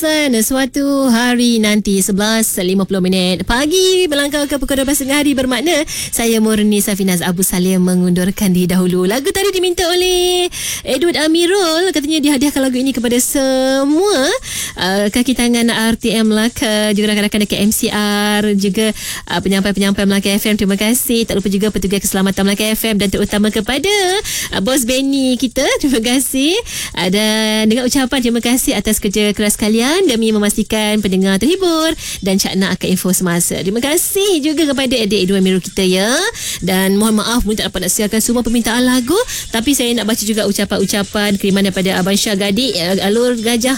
Suatu hari nanti 11.50 pagi melangkah ke pukul 12.30 hari bermakna saya Murni Safinaz Abu Salim mengundurkan diri dahulu. Lagu tadi diminta oleh Edward Amirul, katanya dihadiahkan lagu ini kepada semua kaki tangan RTM Melaka, juga rakan-rakan dekat MCR, juga penyampai-penyampai Melaka FM. Terima kasih. Tak lupa juga petugas keselamatan Melaka FM dan terutama kepada bos Benny kita. Terima kasih. Dan dengan ucapan terima kasih atas kerja keras kalian demi memastikan pendengar terhibur dan Cak Nak akan info semasa. Terima kasih juga kepada adik Edward Amirul kita ya. Dan mohon maaf mungkin tak dapat nak siarkan semua permintaan lagu, tapi saya nak baca juga ucapan-ucapan kiriman daripada Abang Syah Gadik Alur Gajah.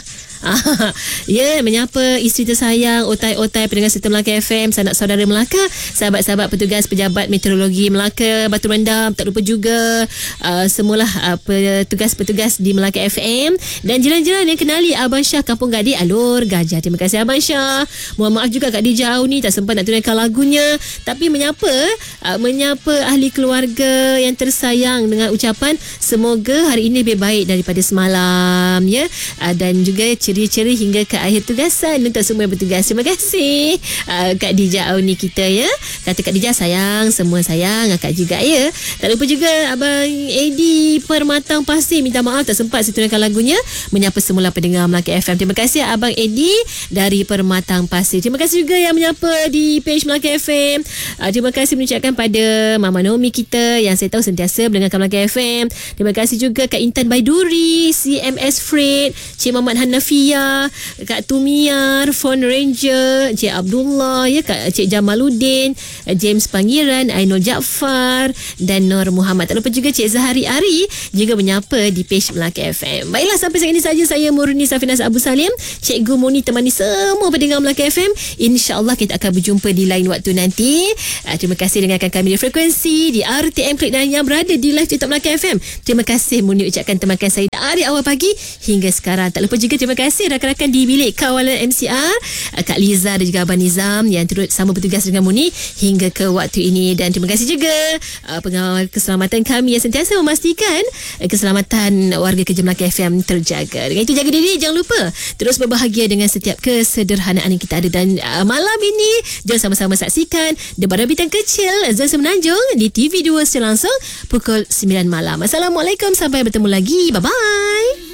Ya, menyapa isteri tersayang, otai-otai pendengar serta Melaka FM, sanak saudara Melaka, sahabat-sahabat petugas pejabat meteorologi Melaka, Batu Rendam, tak lupa juga semualah petugas-petugas di Melaka FM dan jiran-jiran yang kenali Abang Syah Kampung Gadik Alur Gajah. Terima kasih Abang Syah. Mohon maaf juga Kak Dija ni tak sempat nak tunaikan lagunya, tapi menyapa ahli keluarga yang tersayang dengan ucapan semoga hari ini lebih baik daripada semalam ya. Dan juga ceri-ceri hingga ke akhir tugasan untuk semua yang bertugas. Terima kasih Kak Dija Auni kita ya. Kata Kak Dija sayang, semua sayang Kak juga ya. Tak lupa juga Abang Edi Permatang Pasir, minta maaf tak sempat saya tunaikan lagunya. Menyapa semula pendengar Melaka FM. Terima kasih Abang Edi dari Permatang Pasir. Terima kasih juga yang menyapa di page Melaka FM. Terima kasih mengucapkan pada Mama Nomi kita yang saya tahu sentiasa mendengarkan Melaka FM. Terima kasih juga Kak Intan Baiduri, CMS Freight, Cik Muhammad Hanafi, Kak Tumiar, Phone Ranger, Cik Abdullah ya, Cik Jamaluddin, James Pangeran, Ainul Jaafar dan Nur Muhammad. Tak lupa juga Cik Zahari Ari juga menyapa di page Melaka FM. Baiklah, sampai saat ini saja saya Murni Safinaz Abu Salim, Cikgu Muni temani semua pendengar Melaka FM. InsyaAllah kita akan berjumpa di lain waktu nanti. Terima kasih dengarkan kami di frekuensi di RTM Klik dan yang berada di live TikTok Melaka FM. Terima kasih Muni ucapkan temakan saya dari awal pagi hingga sekarang. Tak lupa juga terima kasih rakan-rakan di bilik kawalan MCR, Kak Liza dan juga Abang Nizam yang turut sama bertugas dengan Muni hingga ke waktu ini. Dan terima kasih juga pengawal keselamatan kami yang sentiasa memastikan keselamatan warga kerja Melaka FM terjaga. Dengan itu jaga diri, jangan lupa terus berbahagia dengan setiap kesederhanaan yang kita ada. Dan malam ini jom sama-sama saksikan Debat Bintang Kecil Zon Semenanjung di TV2 secara langsung pukul 9 malam. Assalamualaikum, sampai bertemu lagi. Bye-bye.